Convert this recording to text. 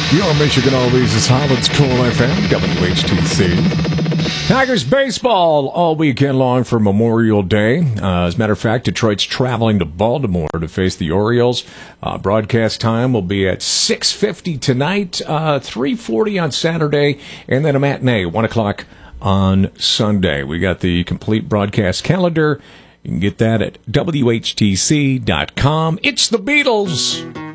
Your Michigan always is Holland's Cool FM, WHTC. Tigers baseball all weekend long for Memorial Day. As a matter of fact, Detroit's traveling to Baltimore to face the Orioles. Broadcast time will be at 6:50 tonight, 3:40 on Saturday, and then a matinee, 1 o'clock on Sunday. We got the complete broadcast calendar. You can get that at WHTC.com. It's the Beatles.